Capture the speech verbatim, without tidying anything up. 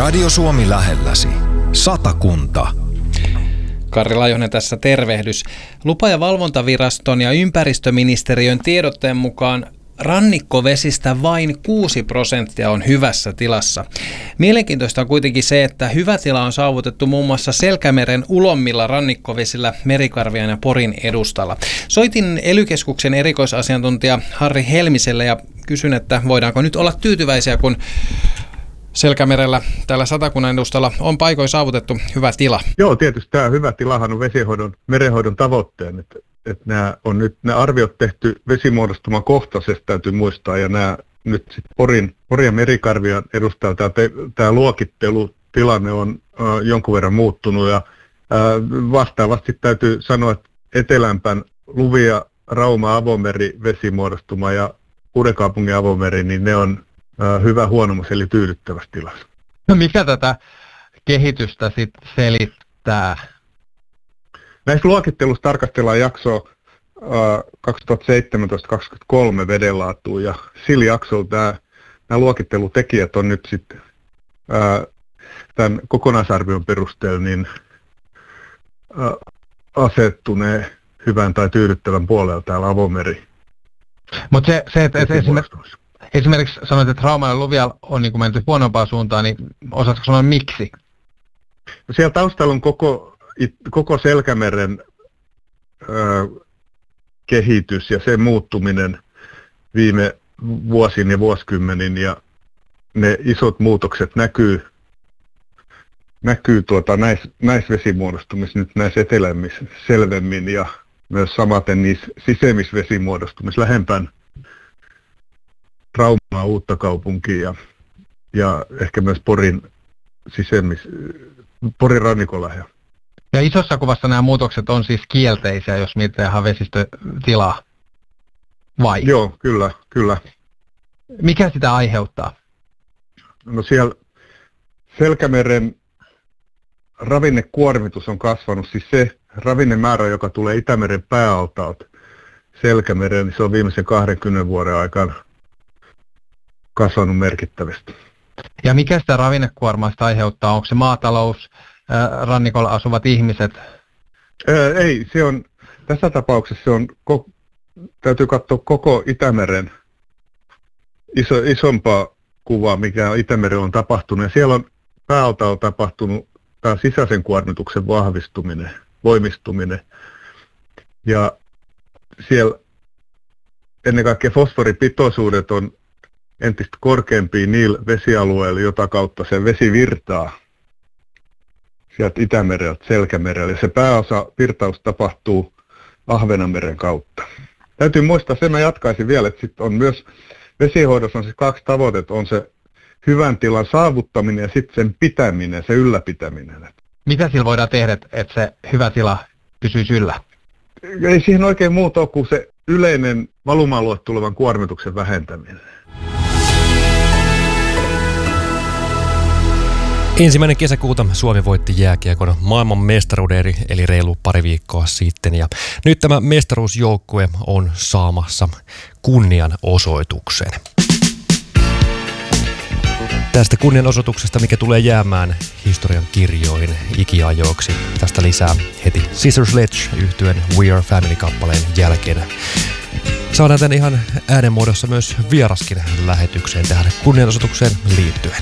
Radio Suomi lähelläsi. Satakunta. Karri Laihonen tässä tervehdys. Lupa- ja valvontaviraston ja ympäristöministeriön tiedotteen mukaan rannikkovesistä vain kuusi prosenttia on hyvässä tilassa. Mielenkiintoista on kuitenkin se, että hyvä tila on saavutettu muun muassa Selkämeren ulommilla rannikkovesillä Merikarvian ja Porin edustalla. Soitin ELY-keskuksen erikoisasiantuntija Harri Helmiselle ja kysyn, että voidaanko nyt olla tyytyväisiä, kun Selkämerellä tällä Satakunnan edustalla on paikoin saavutettu hyvä tila. Joo, tietysti tämä hyvä tilahan on vesienhoidon, merenhoidon tavoitteen, että, että nämä on nyt nämä arviot tehty vesimuodostuman kohtaisesti, täytyy muistaa, ja nämä nyt sitten Porin, Porin ja Merikarvian edustalla tämä, tämä luokittelutilanne on äh, jonkun verran muuttunut, ja äh, vastaavasti täytyy sanoa, että etelämpän Luvia, Rauma, Avomeri, vesimuodostuma ja Uudenkaupungin avomeri, niin ne on hyvä huonomus, eli tyydyttävässä tilassa. No mikä tätä kehitystä sitten selittää? Näissä luokittelussa tarkastellaan jaksoa kaksituhattaseitsemäntoista kaksikymmentäkolme vedenlaatua, ja sillä jaksolla tämä, nämä luokittelutekijät on nyt sitten tämän kokonaisarvion perusteella niin ää, asettuneen hyvän tai tyydyttävän puolella täällä avomeri. Mutta se, se, että esimerkiksi Esimerkiksi sanoit, että Rauma ja Luvia on niin kuin menty huonompaan suuntaan, niin osaatko sanoa miksi? No siellä taustalla on koko, koko Selkämeren ö, kehitys ja sen muuttuminen viime vuosien ja vuosikymmenin, ja ne isot muutokset näkyy, näkyy tuota, näissä näis vesimuodostumissa nyt näissä etelämmissä selvemmin, ja myös samaten niissä sisemmissä vesimuodostumissa lähempään Raumaa, Uuttakaupunkia ja, ja ehkä myös Porin sisemmis, Porin rannikolla. Ja isossa kuvassa nämä muutokset on siis kielteisiä, jos mietitään vesistötilaa, vai? Joo, kyllä, kyllä. Mikä sitä aiheuttaa? No siellä Selkämeren ravinnekuormitus on kasvanut, siis se ravinnemäärä, joka tulee Itämeren pääaltaalta Selkämeren, niin se on viimeisen kahdenkymmenen vuoden aikana kasvanut merkittävästi. Ja mikä sitä ravinnekuormasta aiheuttaa? Onko se maatalous, ää, rannikolla asuvat ihmiset? Ää, ei, se on, tässä tapauksessa se on, ko, täytyy katsoa koko Itämeren iso, isompaa kuvaa, mikä Itämerellä on tapahtunut. Ja siellä on päältä on tapahtunut tämä sisäisen kuormituksen vahvistuminen, voimistuminen. Ja siellä ennen kaikkea fosforipitoisuudet on entistä korkeampia niillä vesialueilla, jota kautta se vesi virtaa sieltä Itämereltä, Selkämerelle. Ja se pääosa virtaus tapahtuu Ahvenanmeren kautta. Täytyy muistaa, sen mä jatkaisin vielä, että sit on myös vesienhoidossa on siis kaksi tavoitetta, on se hyvän tilan saavuttaminen ja sitten sen pitäminen, se ylläpitäminen. Mitä sillä voidaan tehdä, että se hyvä tila pysyisi yllä? Ei siihen oikein muuta ole kuin se yleinen valuma-alue tulevan kuormituksen vähentäminen. Ensimmäinen kesäkuuta Suomi voitti jääkiekon maailman mestaruuden eli reilu pari viikkoa sitten, ja nyt tämä mestaruusjoukkue on saamassa kunnianosoituksen. Tästä kunnianosoituksesta, mikä tulee jäämään historian kirjoihin ikiajoiksi, tästä lisää heti Scissor Sledge -yhtyeen We Are Family-kappaleen jälkeen. Saadaan tänne ihan äänenmuodossa myös vieraskin lähetykseen tähän kunnianosoitukseen liittyen.